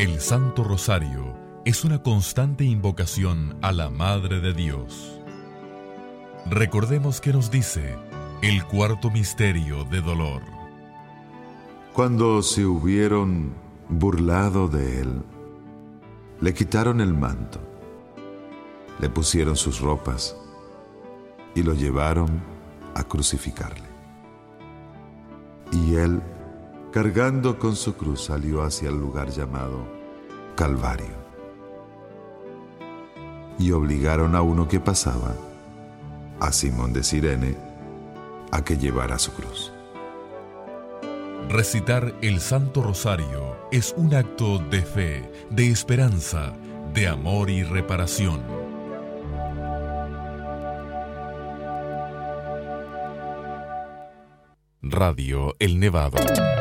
El Santo Rosario es una constante invocación a la Madre de Dios. Recordemos que nos dice el cuarto misterio de dolor. Cuando se hubieron burlado de él, le quitaron el manto, le pusieron sus ropas y lo llevaron a crucificarle. Y él, cargando con su cruz, salió hacia el lugar llamado Calvario. Y obligaron a uno que pasaba, a Simón de Cirene, a que llevara su cruz. Recitar el Santo Rosario es un acto de fe, de esperanza, de amor y reparación. Radio El Nevado.